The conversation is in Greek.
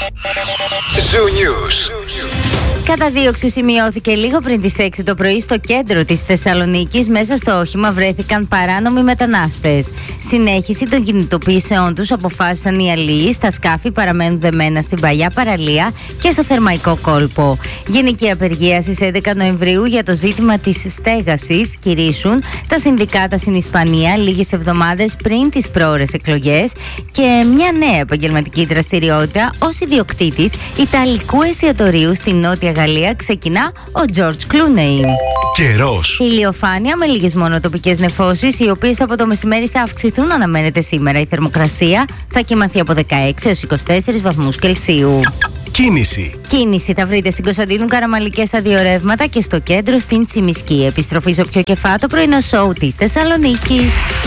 Zoo News. Καταδίωξη σημειώθηκε λίγο πριν τις 6 το πρωί στο κέντρο της Θεσσαλονίκης. Μέσα στο όχημα βρέθηκαν παράνομοι μετανάστες. Συνέχιση των κινητοποιήσεών τους αποφάσισαν οι αλλοίς. Τα σκάφη παραμένουν δεμένα στην παλιά παραλία και στο Θερμαϊκό κόλπο. Γενική απεργία στις 11 Νοεμβρίου για το ζήτημα της στέγασης κηρύσσουν τα συνδικάτα στην Ισπανία λίγες εβδομάδες πριν τις πρόωρες εκλογές. Και μια νέα επαγγελματική δραστηριότητα ως ιδιοκτήτης Ιταλικού εστιατορίου στη Νότια Γαλλία ξεκινά ο George Clooney. Καιρός. Ηλιοφάνεια με λίγες μόνο τοπικές νεφώσεις, οι οποίες από το μεσημέρι θα αυξηθούν, αναμένεται σήμερα. Η θερμοκρασία θα κυμανθεί από 16 έως 24 βαθμούς Κελσίου. Κίνηση θα βρείτε στην Κωνσταντίνου Καραμαλική στα 2 ρεύματα και στο κέντρο στην Τσιμισκή. Επιστροφή στο πιο κεφάτο πρωινό σοου της Θεσσαλονίκης.